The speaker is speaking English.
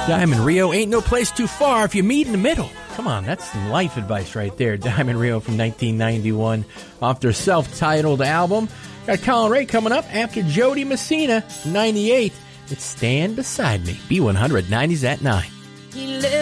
Diamond Rio, ain't no place too far if you meet in the middle. Come on, that's some life advice right there. Diamond Rio from 1991 off their self-titled album. Got Colin Ray coming up after Jody Messina from 98. It's Stand Beside Me. B100 90s at 9.